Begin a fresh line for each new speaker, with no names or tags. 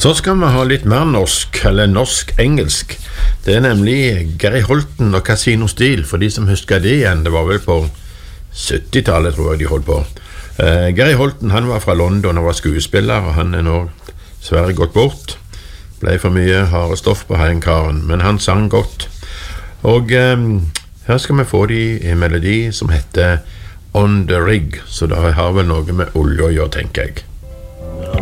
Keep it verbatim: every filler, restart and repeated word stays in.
Så skal vi ha litt mer norsk, eller norsk-engelsk. Det er nemlig Gary Holten og Casino Steel, for de som husker det igjen. Det var vel på syttitallet, tror jeg de holdt på. Uh, Gary Holten, han var fra London og var skuespiller, og han er nå svært gått bort. Ble for mye harde stoff på heinkaren, men han sang godt. Og um, her skal vi få de en melodi som heter On the Rig, så det har vel noe med olje å gjøre, tenker jeg.